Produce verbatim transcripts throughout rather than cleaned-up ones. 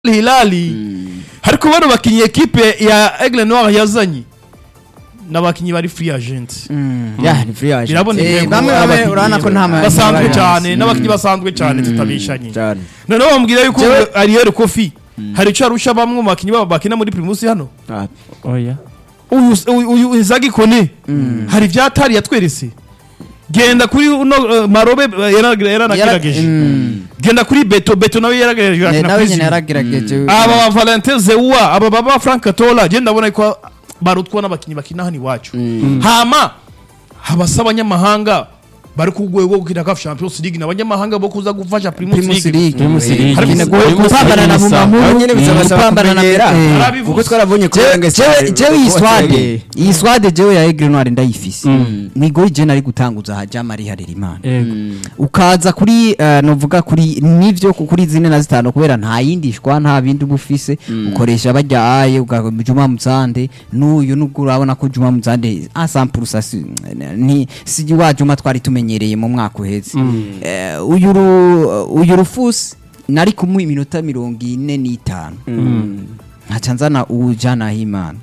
Hilali hariko bano bakinyi equipe ya Aigle Noir yazanye nabakinyi bari free agent ya ni free agent biraboneka bamwe bamwe urana ko nta basanzwe cyane n'abakinyi basanzwe cyane tutabishanye none bambwira yuko Ariel Kofi hari cyo arusha bamwe mu bakinyi baba bakina muri Primus hano oya uyu uyu Izagi Kone hari vyatari yatwerese genda kuri uno Marobe yaragerageje genda kuri Beto Beto nawe yaragerageje nawe nyene yaragerageje aba ba Valentin Zewa aba baba Frank Tola genda bona ko barutwa n'abakinyi bakina hani wacu hama habasaba abanyamahanga bari kugwego gukina CAF Champions League n'abanyamahanga bo kuza gufasha Primus League Primus League harimo gupambana na mumamuru nyene bizabasaba na kuko twaravonye ko je je yiswade yiswade je ya Aigle Noir ndayifise nigo je nari gutanguza haja mari harera imana ukaza kuri novuga kuri nivyo kuri zine na zitano kubera nta yindishwa nta bindi bufise ukoresha bajya aye ugajuma muzande n'uyu nubwo urabona ko Juma Muzande a cent pour cent ni siji wajuma twari tumenyereye mu mwaka uheze uyu uyu rufusi nari kumuha iminota mirongo ine n'itanu nkacanzana ujana himana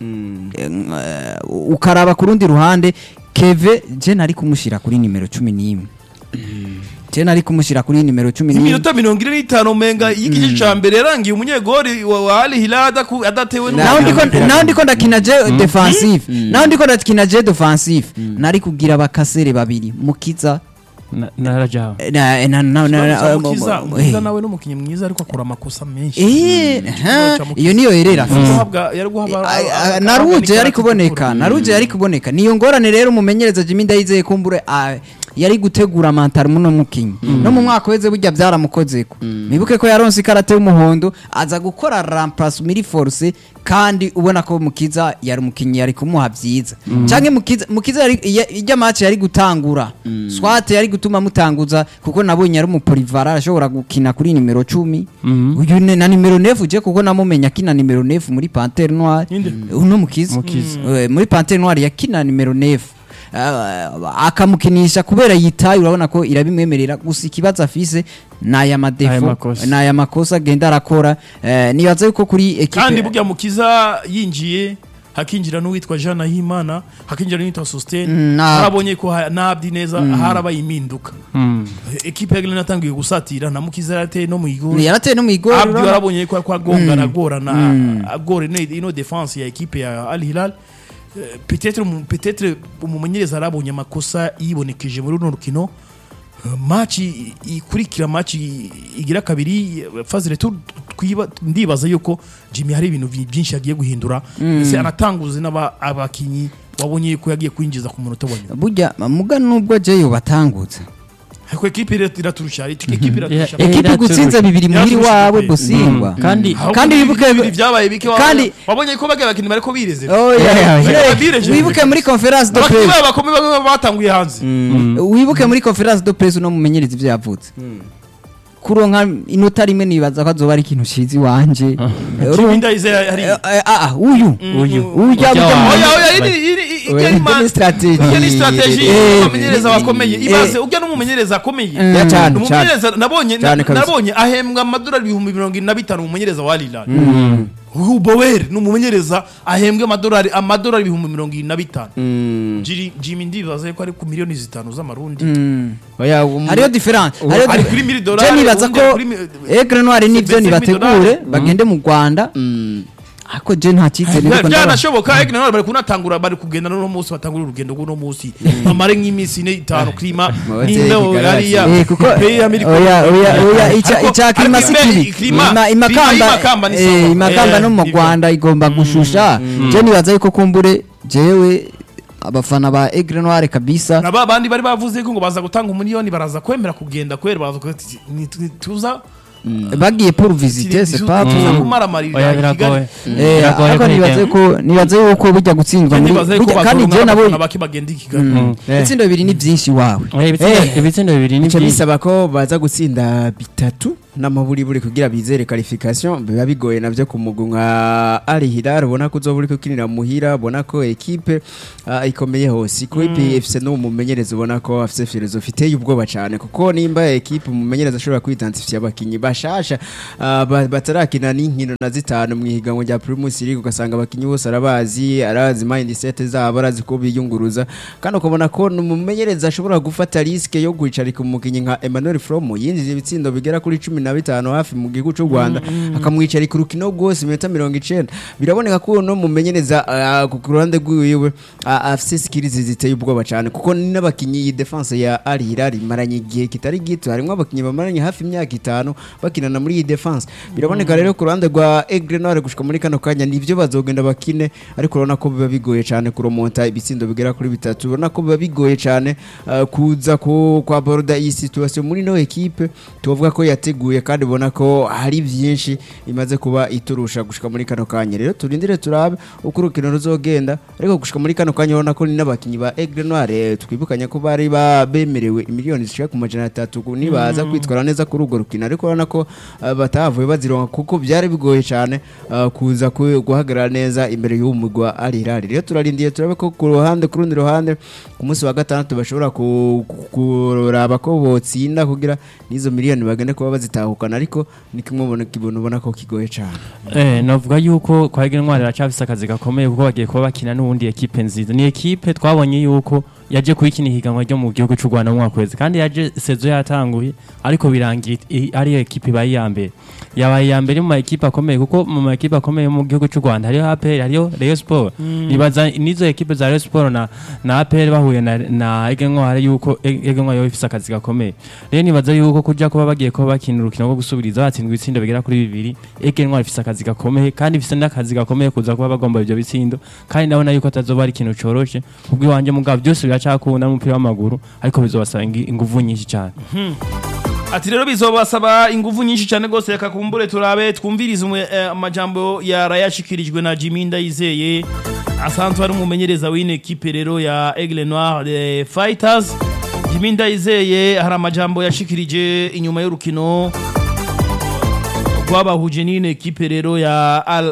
ukaraba ku rundi ruhande Keve je nari kumushira kuri nimero cumi n'imwe je nari kumushira kuri nimero cumi n'imwe iminota mirongo ine n'itanu menga y'igice ca mbere yarangiye umunyegori wa Al Hilal adatewe naho ndiko naho ndiko ndakina je defensive naho ndiko ndakina je defensive nari kugira bakasere babiri mukiza narajaho na na na mukiza nawe no mukinyi mwiza ariko akora amakosa menshi eh iyo niyo erera yari guhabwa naruje yari kuboneka naruje yari kuboneka niyo ngorane rero umumenyereza Jimmy Ndayizeye kumbure yari gutegura mantari muno mukinyi no mu mwaka weze burya byaramukozeko mibuke ko yaronse karate y'umuhondo aza gukora remplace miri force kandi ubona ko mukiza yari mukinyi yari kumuha byiza canke mukiza mukiza yari ijya match yari gutangura swate yari gutuma mutanguza kuko nabonye ari umupolivara ashobora gukina kuri nimero cumi uyu na nimero neuf je kuko namumenya kina nimero neuf muri Panthère Noire uno mukiza muri Panthère Noire yakina nimero neuf akamukinisha kubera yitaye urabona ko irabimwemerera gusa ikibazo afise naya madefo naya makosa agenda arakora nibaza yuko kuri equipe kandi burya mukiza yinjiye hakinjira n'uwitwa Jean Nahimana hakinjira n'uwitwa Sustain harabonye ko nabdi neza harabaye iminduka equipe yagle natangiye gusatira na mukiza yarateye no mu igoro yarateye no mu igoro abdi yarabonye ko kwagonga nagorana agore ino defense ya equipe ya Al Hilal peut-être peut-être umumenyereza arabonye amakosa yibonekeje muri runo rukino match ikurikira match igira kabiri phase retour twiba ndibaza yuko Jimmy hari ibintu byinshi yagiye guhindura ese anatanguze n'aba abakinyi wabonye ko yagiye kwinjiza ku munota wanyuma burya muga nubwo je yo batangutse Hako equipe iraturusha equipe iraturusha equipe gutsinza bibiri muri wawe Busingwa kandi kandi wibuke byabaye bike kandi wabonye ko bagaye bakinyi bariko bireze wibuke muri conference de presse bakaba bakomeye batanguye hanze wibuke muri conference de presse no mumenyereza ivyo yavutse kuronka inota rimwe nibaza ko azoba ari ikintu cizi wanje Rurinda ize hari ah uyu uyu uya oya oya iri iri strategy iri strategy umumenyereza wakomeye ibaze ujya n'umumenyereza akomeye umumenyereza nabonye nabonye ahembwa amadolari ibihumbi mirongo ine na bitanu umumenyereza wa Al Hilal ubu Bower n'umumenyereza ahembwa amadolari amadolari ibihumbi mirongo ine na bitanu jiri Jimmy ndibaza ko ari ku miliyoni zitanu z'amarundi oya hariyo difference hari kuri mille dollars nibaza ko Aigle Noir nivyo nibategure bagende mu Rwanda ako je nta cyizere niko ndabona byarashoboka Aigle Noir bari kunatangura bari kugenda no munsi batangura urugendo guno munsi amare nk'imisi ne itanu klima nimbe yariya oya oya oya ica ica klima sikiri imakamba eh imakamba no mu Rwanda igomba gushusha je nibaza yuko kumbure jewe abafana ba Aigle Noir kabisa naba bandi bari bavuze ko ngo baza gutanga umiliyoni baraza kwemera kugenda kwera baza tuza bagiye pour visiter c'est pas pour kumaramarira Kigali eh ariko nibaze ko nibaze yuko bijya gutsindwa muri kandi je nabo nabakibagenda Kigali itsindo bibiri ni byinshi wawe ibitsindo bibiri ni byinshi bisaba ko baza gutsinda bitatu n'amaburi buri kugira bizere qualification biba bigoye navyo ku mugwi nka Al Hilal ubona ko uzoburi kukinira muhira ubona ko equipe uh, ikomeye hose ko mm. P F C no mumenyereza ubona ko afise philosophie iteye ubwoba cyane kuko nimba equipe mumenyereza ashobora kwidentifya abakinyi bashasha uh, batarakina n'inkino na zitanu mu higanwa rya Premier League ugasanga abakinyi bose arabazi arazi mindset zabo arazi ko biyunguruza kandi ukabona ko mumenyereza ashobora gufata risk yo kwicarika umukinyi nka Emmanuel From yinjije ibitsindo bigera kuri cumi na bitanu hafi mu gihugu cy'u Rwanda mm, mm. akamwicarika urukino rwose iminota mirongo icenda biraboneka ko no mumenyereza uh, ku ruhande rw'iwe uh, afise skills ziteye ubwoba cyane kuko n'abakinyi yi defense ya Al Hilal maranye igihe kitari gito harimo abakinyi bamaranye hafi imyaka itanu bakinana muri iyi defense biraboneka rero ku ruhande rwa Aigle Noir gushika muri kano kanya nivyo bazogenda bakine ariko urabona ko biba bigoye cyane kuromonta ibitsindo bigera kuri bitatu urabona ko biba bigoye cyane uh, kuza ko kwa borda iyi situation muri no equipe tuvuga ko yateguye kandi ubona ko hari byinshi imaze kuba iturusha gushika muri kano kanya rero turindire turabe uko urukino ruzogenda ariko gushika muri kano kanya ubona ko ni n'abakinyi ba Aigle Noir twibukanya ko bari babemerewe imiliyoni zishika ku majana atatu nibaza mm. kwitwara neza kuri urwo rukino ariko urabona ko uh, batavuye bazironka kuko byari bigoye cyane uh, kuza guhagarara neza imbere y'umugwi wa Al Hilal rero turarindiye turabe ko ku ruhande ku rundi ruhande ku munsi wa gatandatu bashobora kuraba ko botsinda kugira nizo miliyoni bagende kuba bazitahukana ariko ni kimwe mu kintu ubona ko kigoye cyane eh navuga yuko kwa Aigle Noir aracafise akazi gakomeye kuko bagiye kuba bakina n'ubundi equipe nziza ni equipe twabonye yuko yaje kuyikina higanwa ryo mu gihugu cy'u Rwanda mu mwaka wese kandi yaje sezo yatanguye ariko birangiye ari equipe bayi ya mbere yabaye ya mbere mu equipe akomeye kuko mu equipe akomeye mu gihugu cy'u Rwanda hariyo A P R hariyo Rayon Sport nibaza mm. nizo equipe za Rayon Sport na na A P R bahuye na na Aigle Noir yuko Aigle Noir yofise akazi gakomeye rero nibaza yuko kujya kuba bagiye ko bakina urukino rwo gusubiriza batsindwa ibitsindo bigera kuri bibiri Aigle Noir ifise akazi gakomeye kandi ifise n'akazi gakomeye kuza kuba bagomba ibyo bitsindo kandi ndabona yuko atazoba ari ikintu coroshe kubwo wanje mugabo byose biracakunda mu mupira w'amaguru ariko bizobasaba inguvu nyinshi cyane ati rero bizobasaba inguvu nyinshi cyane gose reka kumbure turabe twumvirize amajambo ya rayashikirijwe na Jimmy Ndayizeye asanzwe ari umumenyereza w'ine equipe rero ya Aigle Noir the Fighters Jimmy Ndayizeye hari amajambo yashikirije inyuma y'urukino rwabahuje n'ine equipe rero ya Al